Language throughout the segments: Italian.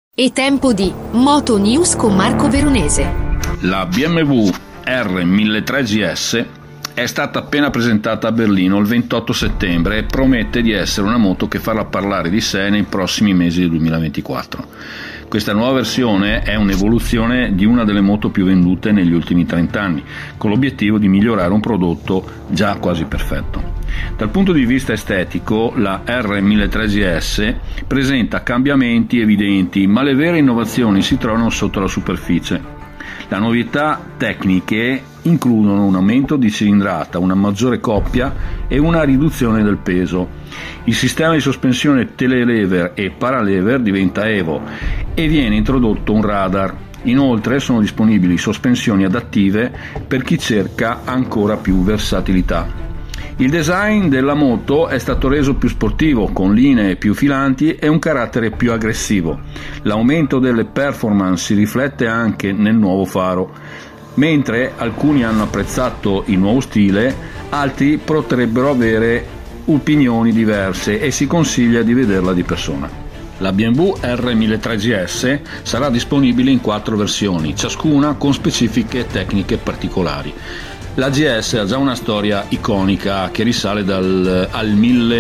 È tempo di Moto News con Marco Veronese. La BMW R1003 GS è stata appena presentata a Berlino il 28 settembre e promette di essere una moto che farà parlare di sé nei prossimi mesi del 2024. Questa nuova versione è un'evoluzione di una delle moto più vendute negli ultimi 30 anni, con l'obiettivo di migliorare un prodotto già quasi perfetto. Dal punto di vista estetico, la R1003 GS presenta cambiamenti evidenti, ma le vere innovazioni si trovano sotto la superficie. Le novità tecniche includono un aumento di cilindrata, una maggiore coppia e una riduzione del peso. Il sistema di sospensione telelever e paralever diventa Evo e viene introdotto un radar. Inoltre sono disponibili sospensioni adattive per chi cerca ancora più versatilità. Il design della moto è stato reso più sportivo, con linee più filanti e un carattere più aggressivo. L'aumento delle performance si riflette anche nel nuovo faro. Mentre alcuni hanno apprezzato il nuovo stile, altri potrebbero avere opinioni diverse e si consiglia di vederla di persona. La BMW R1003 GS sarà disponibile in 4 versioni, ciascuna con specifiche tecniche particolari. La GS ha già una storia iconica che risale al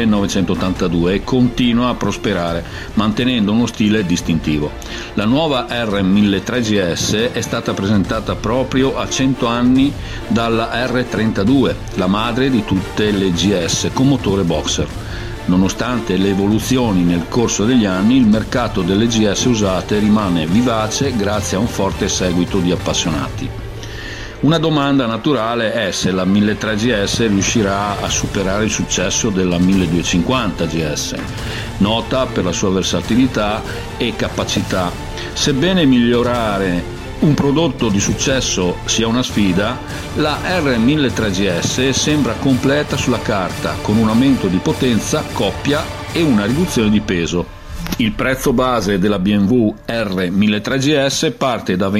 1982 e continua a prosperare, mantenendo uno stile distintivo. La nuova R1003 GS è stata presentata proprio a 100 anni dalla R32, la madre di tutte le GS, con motore boxer. Nonostante le evoluzioni nel corso degli anni, il mercato delle GS usate rimane vivace grazie a un forte seguito di appassionati. Una domanda naturale è se la 1003 GS riuscirà a superare il successo della 1250 GS, nota per la sua versatilità e capacità. Sebbene migliorare un prodotto di successo sia una sfida, la R1003 GS sembra completa sulla carta, con un aumento di potenza, coppia e una riduzione di peso. Il prezzo base della BMW R1003 GS parte da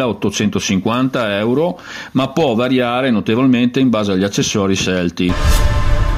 20.850 euro, ma può variare notevolmente in base agli accessori scelti.